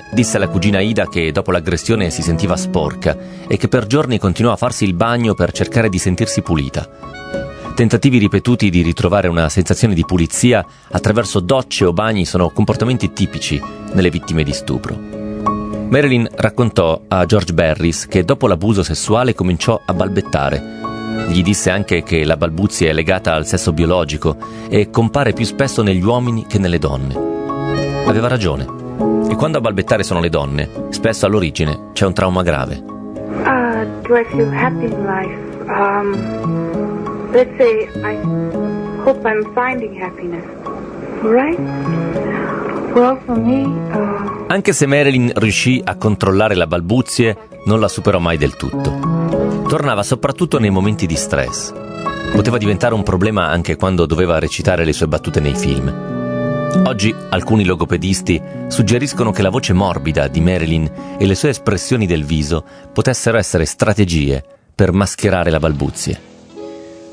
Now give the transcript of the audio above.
disse alla cugina Ida che dopo l'aggressione si sentiva sporca e che per giorni continuò a farsi il bagno per cercare di sentirsi pulita. Tentativi ripetuti di ritrovare una sensazione di pulizia attraverso docce o bagni sono comportamenti tipici nelle vittime di stupro. Marilyn raccontò a George Barris che dopo l'abuso sessuale cominciò a balbettare. Gli disse anche che la balbuzie è legata al sesso biologico e compare più spesso negli uomini che nelle donne. Aveva ragione. E quando a balbettare sono le donne, spesso all'origine c'è un trauma grave. Do I feel happy in life? Let's say I hope I'm finding happiness. Right? Well, for me, Anche se Marilyn riuscì a controllare la balbuzie, non la superò mai del tutto. Tornava soprattutto nei momenti di stress. Poteva diventare un problema anche quando doveva recitare le sue battute nei film. Oggi alcuni logopedisti suggeriscono che la voce morbida di Marilyn e le sue espressioni del viso potessero essere strategie per mascherare la balbuzie.